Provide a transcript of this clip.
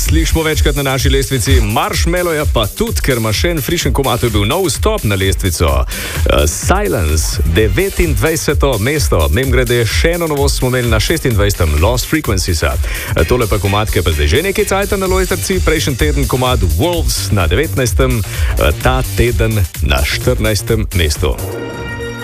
slišimo večkrat na naši lestvici, Marshmallow je pa tudi, ker ima še en frišen komad, je bil nov vstop na lestvico. Silence, 29. mesto, mimogrede še eno novost smo imeli na 26. Lost Frequencies. Tole pa komad, ki je pa zdaj že nekaj cajta na lojtrci, prejšnji teden komad Wolves na 19. Ta teden na 14. mestu.